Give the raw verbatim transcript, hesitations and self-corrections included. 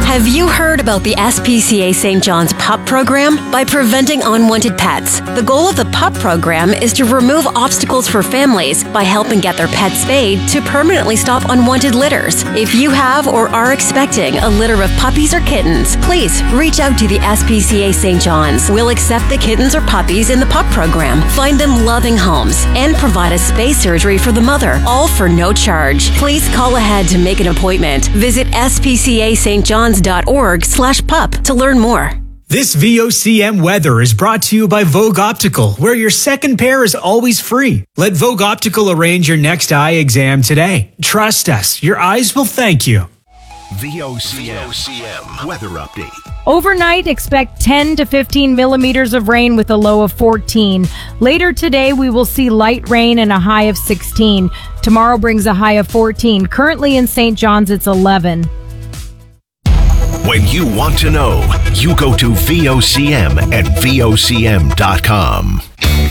Have you heard about the S P C A Saint John's PUP program? By preventing unwanted pets, the goal of the PUP program is to remove obstacles for families by helping get their pets spayed to permanently stop unwanted litters. If you have or are expecting a litter of puppies or kittens, please reach out to the S P C A Saint John's. We'll accept the kittens or puppies in the PUP program, find them loving homes, and provide a spay surgery for the mother, all for no charge. Please call ahead to make an appointment. Visit S P C A Saint John's dot org slash pup to learn more. This V O C M weather is brought to you by Vogue Optical, where your second pair is always free. Let Vogue Optical arrange your next eye exam today. Trust us, your eyes will thank you. V O C M weather update. Overnight, expect ten to fifteen millimeters of rain with a low of fourteen. Later today, we will see light rain and a high of sixteen. Tomorrow brings a high of fourteen. Currently in Saint John's, it's eleven. When you want to know, you go to V O C M at V O C M dot com.